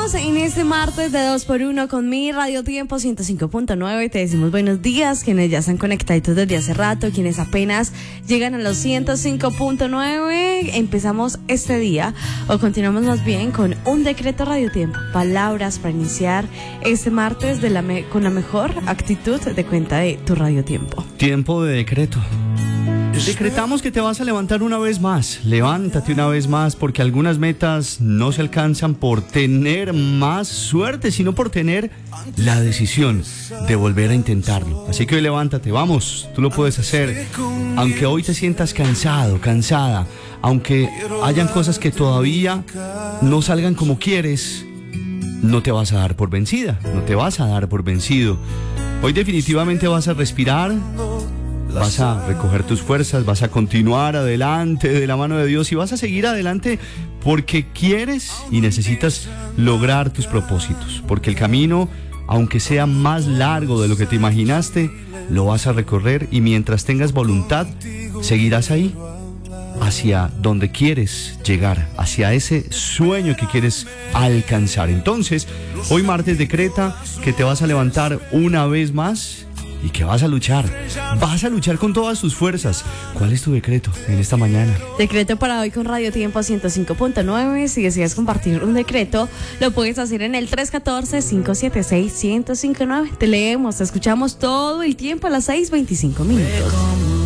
Estamos en este martes de 2x1 con mi Radio Tiempo 105.9. Te decimos buenos días, quienes ya están conectaditos desde hace rato, quienes apenas llegan a los 105.9. Empezamos este día, o continuamos más bien, con un decreto Radio Tiempo. Palabras para iniciar este martes con la mejor actitud de cuenta de tu Radio Tiempo. Tiempo de decreto. Decretamos que te vas a levantar una vez más. Levántate una vez más, porque algunas metas no se alcanzan por tener más suerte, sino por tener la decisión de volver a intentarlo. Así que hoy levántate, vamos, tú lo puedes hacer. Aunque hoy te sientas cansado, cansada, aunque hayan cosas que todavía no salgan como quieres, no te vas a dar por vencida, no te vas a dar por vencido. Hoy definitivamente vas a respirar, vas a recoger tus fuerzas, vas a continuar adelante de la mano de Dios y vas a seguir adelante porque quieres y necesitas lograr tus propósitos. Porque el camino, aunque sea más largo de lo que te imaginaste, lo vas a recorrer y mientras tengas voluntad, seguirás ahí, hacia donde quieres llegar, hacia ese sueño que quieres alcanzar. Entonces, hoy martes decreta que te vas a levantar una vez más y que vas a luchar con todas tus fuerzas. ¿Cuál es tu decreto en esta mañana? Decreto para hoy con Radio Tiempo 105.9. Si deseas compartir un decreto, lo puedes hacer en el 314-576-1059. Te leemos, te escuchamos todo el tiempo a las 6:25.